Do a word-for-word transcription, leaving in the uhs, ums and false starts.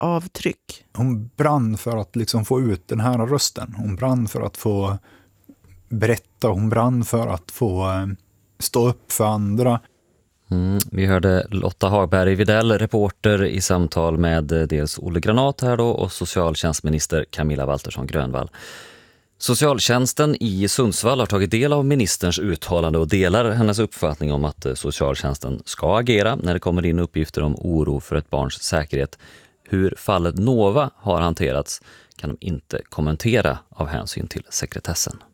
avtryck. Hon brann för att liksom få ut den här rösten. Hon brann för att få berätta. Hon brann för att få stå upp för andra. Mm, vi hörde Lotta Hagberg Videll, reporter, i samtal med dels Olle Granat här då och socialtjänstminister Camilla Waltersson Grönvall. Socialtjänsten i Sundsvall har tagit del av ministerns uttalande och delar hennes uppfattning om att socialtjänsten ska agera när det kommer in uppgifter om oro för ett barns säkerhet. Hur fallet Nova har hanterats kan de inte kommentera av hänsyn till sekretessen.